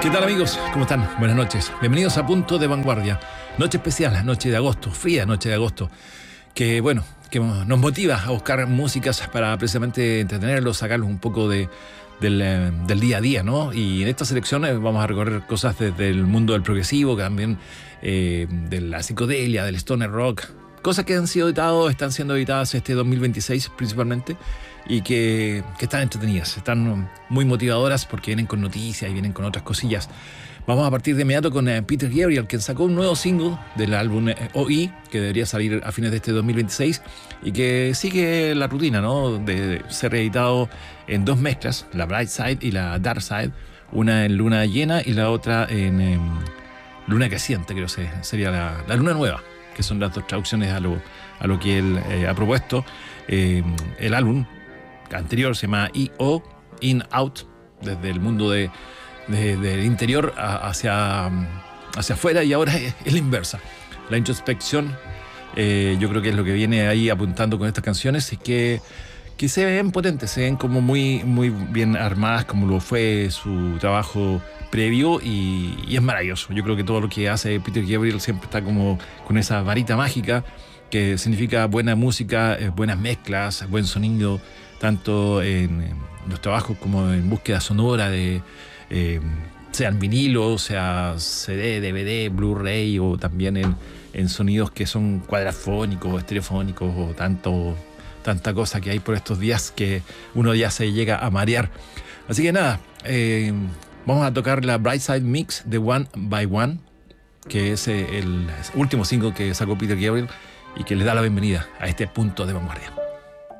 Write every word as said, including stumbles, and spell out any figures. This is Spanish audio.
¿Qué tal, amigos? ¿Cómo están? Buenas noches. Bienvenidos a Punto de Vanguardia. Noche especial, noche de agosto, fría noche de agosto, que bueno, que nos motiva a buscar músicas para precisamente entretenerlos, sacarlos un poco de, del, eh, del día a día, ¿no? Y en estas selecciones vamos a recorrer cosas desde el mundo del progresivo, también eh, de la psicodelia, del stoner rock, cosas que han sido editadas, están siendo editadas este dos mil veintiséis principalmente, y que, que están entretenidas, están muy motivadoras porque vienen con noticias y vienen con otras cosillas. Vamos a partir de inmediato con eh, Peter Gabriel, quien sacó un nuevo single del álbum eh, O I, que debería salir a fines de este dos mil veintiséis, y que sigue la rutina, ¿no?, de ser editado en dos mezclas, la Bright Side y la Dark Side, una en luna llena y la otra en eh, luna creciente, creo que sería la, la luna nueva, que son las dos traducciones a lo, a lo que él eh, ha propuesto. Eh, el álbum anterior se llama I O, In Out, desde el mundo de, de, del interior a, hacia, hacia afuera, y ahora es, es la inversa. La introspección, eh, yo creo que es lo que viene ahí apuntando con estas canciones, y que, que se ven potentes, se ven como muy, muy bien armadas, como lo fue su trabajo previo, y, y es maravilloso. Yo creo que todo lo que hace Peter Gabriel siempre está como con esa varita mágica que significa buena música, eh, buenas mezclas, buen sonido, tanto en, en los trabajos como en búsqueda sonora de eh, sea en vinilo, sea C D, D V D, Blu-ray, o también en, en sonidos que son cuadrafónicos, estereofónicos, o tanto, tanta cosa que hay por estos días que uno ya se llega a marear. Así que nada, eh, vamos a tocar la Bright Side Mix de One by One, que es el último single que sacó Peter Gabriel y que le da la bienvenida a este Punto de Vanguardia.